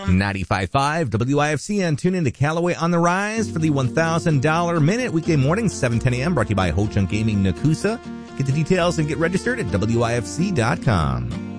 95.5 WIFC, and tune into Callaway on the Rise for the $1,000 Minute weekday morning, 7:10 a.m. Brought to you by Ho Chunk Gaming Nakusa. Get the details and get registered at WIFC.com.